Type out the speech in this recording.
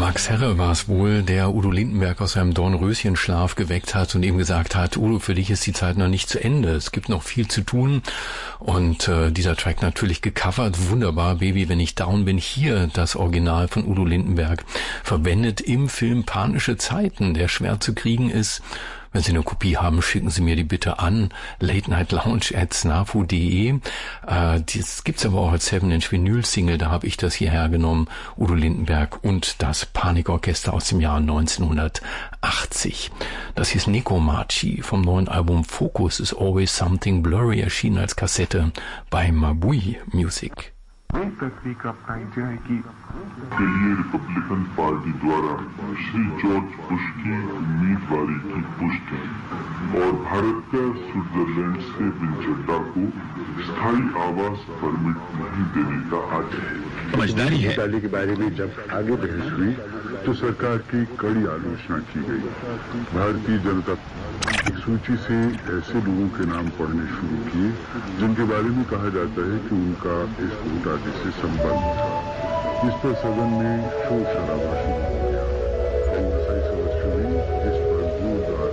Max Herre war es wohl, der Udo Lindenberg aus seinem Dornröschenschlaf geweckt hat und ihm gesagt hat, Udo, für dich ist die Zeit noch nicht zu Ende. Es gibt noch viel zu tun. Und dieser Track natürlich gecovert. Wunderbar, Baby, wenn ich down bin. Hier das Original von Udo Lindenberg. Verwendet im Film Panische Zeiten, der schwer zu kriegen ist. Wenn Sie eine Kopie haben, schicken Sie mir die bitte an latenightlounge@snafu.de. Das gibt's aber auch als 7-inch Vinyl-Single, da habe ich das hierher genommen, Udo Lindenberg und das Panikorchester aus dem Jahr 1980. Das hieß Nekomachi vom neuen Album Focus is Always Something Blurry, erschienen als Kassette bei Mabui Music. तकनीक अपनाई जाएगी के लिए Republican party द्वारा Shri George Bush की उम्मीदवारी की पुष्टि और भारत का स्विट्जरलैंड से विंचेटा को स्थायी आवास परमिट नहीं देने का आदेश समझदारी है। घोटाले के बारे में जब आगे बहस हुई तो सरकार की कड़ी आलोचना की गई। भारतीय जनता एक सूची से ऐसे लोगों के नाम पढ़ने शुरू किए जिनके बारे में कहा जाता है कि उनका इस घोटाले से संबंध था। इस पर सदन में शोर शराबा शुरू हो गया। समझ हुई जिस पर जोरदार